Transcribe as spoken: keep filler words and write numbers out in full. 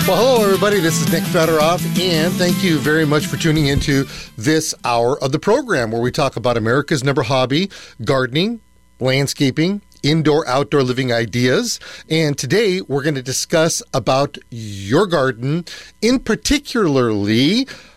Well, hello, everybody. This is Nick Fedorov, and thank you very much for tuning into this hour of the program where we talk about America's number hobby, gardening, landscaping, indoor-outdoor living ideas. And today we're going to discuss about your garden, in particularly